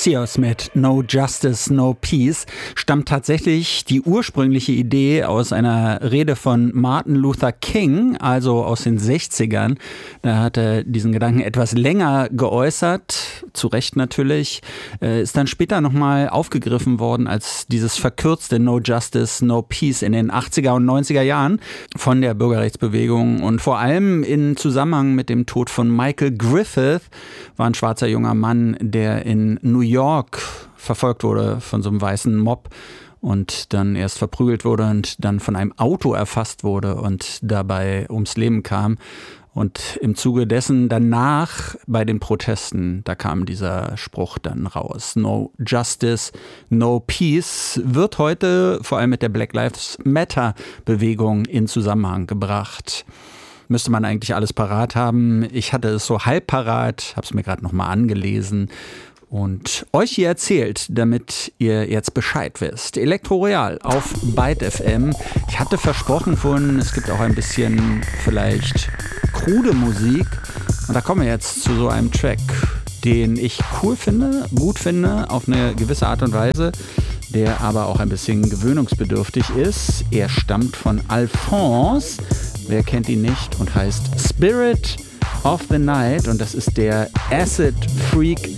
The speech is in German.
Sears mit No Justice, No Peace stammt tatsächlich die ursprüngliche Idee aus einer Rede von Martin Luther King, also aus den 60ern. Da hat er diesen Gedanken etwas länger geäußert, zu Recht natürlich, ist dann später nochmal aufgegriffen worden als dieses verkürzte No Justice, No Peace in den 80er und 90er Jahren von der Bürgerrechtsbewegung. Und vor allem in Zusammenhang mit dem Tod von Michael Griffith war ein schwarzer junger Mann, der in New York verfolgt wurde von so einem weißen Mob und dann erst verprügelt wurde und dann von einem Auto erfasst wurde und dabei ums Leben kam. Und im Zuge dessen danach bei den Protesten, da kam dieser Spruch dann raus. No Justice, No Peace wird heute vor allem mit der Black Lives Matter Bewegung in Zusammenhang gebracht. Müsste man eigentlich alles parat haben. Ich hatte es so halb parat, habe es mir gerade nochmal angelesen und euch hier erzählt, damit ihr jetzt Bescheid wisst. Elektro Royal auf Byte FM. Ich hatte versprochen vorhin, es gibt auch ein bisschen vielleicht krude Musik. Und da kommen wir jetzt zu so einem Track, den ich cool finde, gut finde, auf eine gewisse Art und Weise, der aber auch ein bisschen gewöhnungsbedürftig ist. Er stammt von Alphonse, wer kennt ihn nicht, und heißt Spirit of the Night. Und das ist der Acid Freak